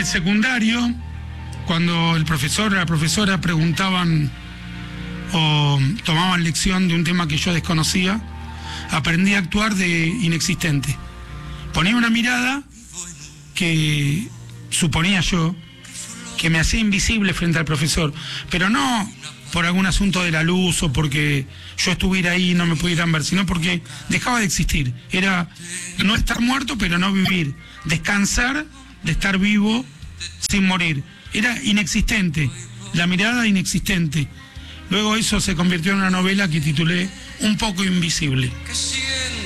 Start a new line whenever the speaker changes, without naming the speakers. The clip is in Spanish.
el secundario, cuando el profesor o la profesora preguntaban o tomaban lección de un tema que yo desconocía, aprendí a actuar de inexistente. Ponía una mirada que suponía yo que me hacía invisible frente al profesor, pero no por algún asunto de la luz o porque yo estuviera ahí y no me pudieran ver, sino porque dejaba de existir. Era no estar muerto, pero no vivir. Descansar de estar vivo sin morir. Era inexistente, la mirada inexistente. Luego eso se convirtió en una novela que titulé Un poco invisible.